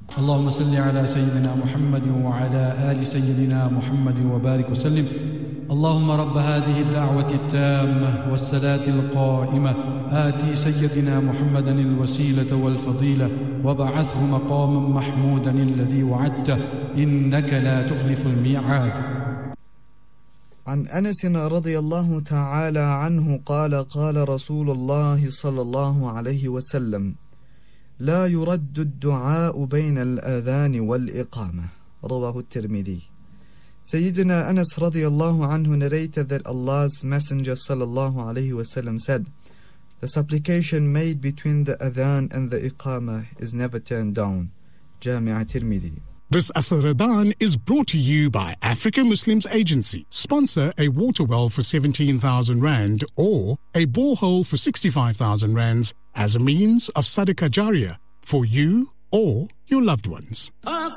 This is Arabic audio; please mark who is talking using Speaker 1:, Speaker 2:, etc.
Speaker 1: اللهم صل على سيدنا محمد وعلى آل سيدنا محمد وبارك وسلم. اللهم رب هذه الدعوة التامة والصلاة القائمة آتي سيدنا محمدا الوسيلة والفضيلة وابعثه مقاما محمودا الذي وعدته إنك لا تخلف الميعاد.
Speaker 2: عن أنس رضي الله تعالى عنه قال قال رسول الله صلى الله عليه وسلم: لا يرد الدعاء بين الأذان والإقامة. رواه الترمذي. Sayyidina Anas radiallahu anhu narrated that Allah's Messenger sallallahu alayhi wasallam said, the supplication made between the adhan and the iqamah is never turned down. Jami'a Tirmidhi.
Speaker 3: This Asr Adhan is brought to you by Africa Muslims Agency. Sponsor a water well for 17,000 Rand or a borehole for 65,000 Rands as a means of Sadaqah Jariyah for you or your loved ones.